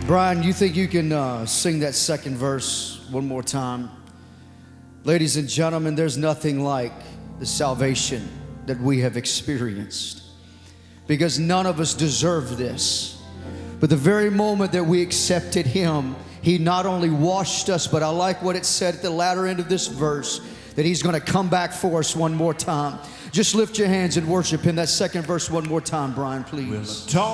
Brian, you think you can sing that second verse one more time? Ladies and gentlemen, there's nothing like the salvation that we have experienced, because none of us deserve this. But the very moment that we accepted Him, He not only washed us, but I like what it said at the latter end of this verse, that He's going to come back for us one more time. Just lift your hands and worship Him. That second verse one more time, Brian, please.